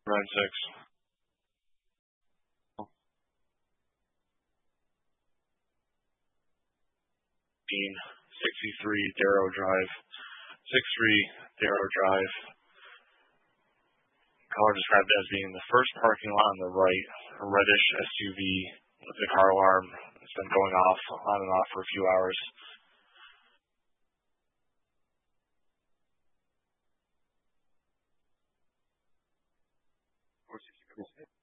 496. Dean, 63 Darrow Drive. 63 Darrow Drive. Caller described as being the first parking lot on the right, a reddish SUV with a car alarm. It's been going off on and off for a few hours. Of course, if you